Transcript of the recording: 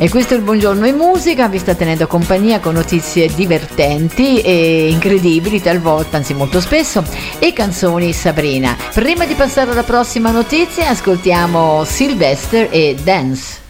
E questo è il Buongiorno in Musica, vi sta tenendo compagnia con notizie divertenti e incredibili talvolta, anzi molto spesso, e canzoni Sabrina. Prima di passare alla prossima notizia ascoltiamo Sylvester e Dance.